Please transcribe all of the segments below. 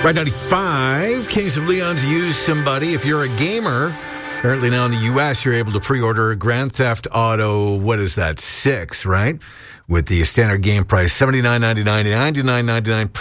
Right 95, Kings of Leon's Use Somebody. If you're a gamer, apparently now in the U.S., you're able to pre-order Grand Theft Auto, 6, right? With the standard game price, $79.99 to $99.99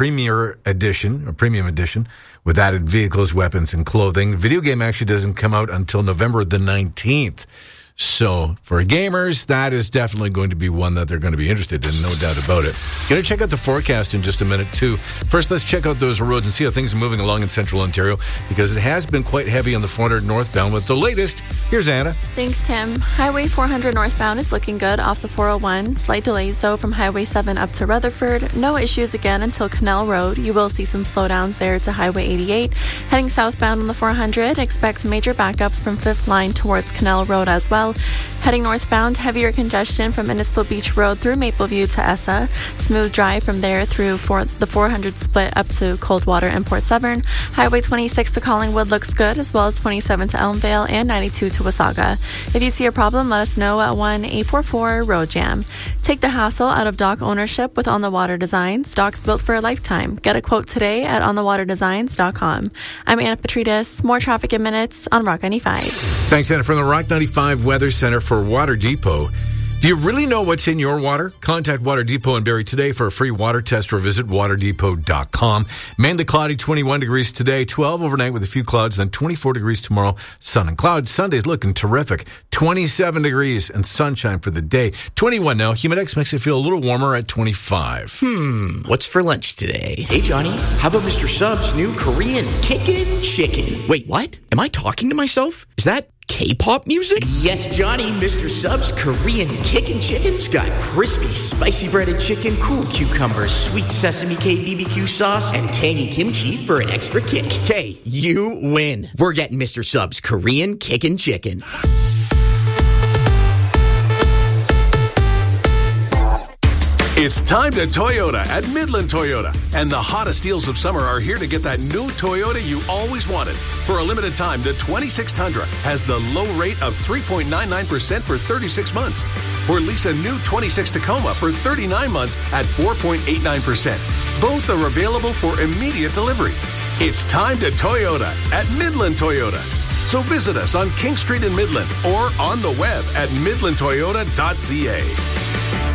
Premium Edition, with added vehicles, weapons, and clothing. The video game actually doesn't come out until November the 19th. So for gamers, that is definitely going to be one that they're going to be interested in, no doubt about it. Going to check out the forecast in just a minute, too. First, let's check out those roads and see how things are moving along in central Ontario, because it has been quite heavy on the 400 northbound. With the latest, here's Anna. Thanks, Tim. Highway 400 northbound is looking good off the 401. Slight delays, though, from Highway 7 up to Rutherford. No issues again until Canal Road. You will see some slowdowns there to Highway 88. Heading southbound on the 400, expect major backups from 5th Line towards Canal Road as well. Heading northbound, heavier congestion from Innisfil Beach Road through Mapleview to Essa. Smooth drive from there through the 400 split up to Coldwater and Port Severn. Highway 26 to Collingwood looks good, as well as 27 to Elmvale and 92 to Wasaga. If you see a problem, let us know at 1-844-ROAD-JAM. Take the hassle out of dock ownership with On the Water Designs. Docks built for a lifetime. Get a quote today at onthewaterdesigns.com. I'm Anna Petridis. More traffic in minutes on Rock 95. Thanks, Anna. From the Rock 95 Weather Center for Water Depot. Do you really know what's in your water? Contact Water Depot in Barrie today for a free water test or visit waterdepot.com. Mainly cloudy, 21 degrees today, 12 overnight with a few clouds, then 24 degrees tomorrow, sun and clouds. Sunday's looking terrific, 27 degrees and sunshine for the day. 21 now. Humidex makes it feel a little warmer at 25. What's for lunch today? Hey, Johnny, how about Mr. Sub's new Korean Kickin' Chicken? Wait, what? Am I talking to myself? Is that K-pop music? Yes, Johnny. Mr. Sub's Korean Kickin' Chicken's got crispy, spicy breaded chicken, cool cucumbers, sweet sesame K BBQ sauce, and tangy kimchi for an extra kick. Hey, you win. We're getting Mr. Sub's Korean Kickin' Chicken. It's time to Toyota at Midland Toyota. And the hottest deals of summer are here to get that new Toyota you always wanted. For a limited time, the 26 Tundra has the low rate of 3.99% for 36 months. Or lease a new 26 Tacoma for 39 months at 4.89%. Both are available for immediate delivery. It's time to Toyota at Midland Toyota. So visit us on King Street in Midland or on the web at midlandtoyota.ca.